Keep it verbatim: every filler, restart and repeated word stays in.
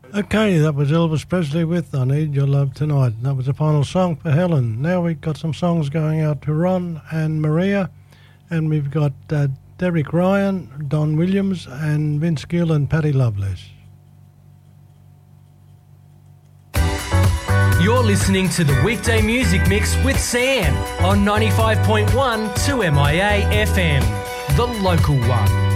Okay, that was Elvis Presley with I Need Your Love Tonight. That was the final song for Helen. Now we've got some songs going out to Ron and Maria, and we've got uh, Derek Ryan, Don Williams, and Vince Gill and Patty Loveless. You're listening to the Weekday Music Mix with Sam on ninety-five point one two M I A F M, the local one.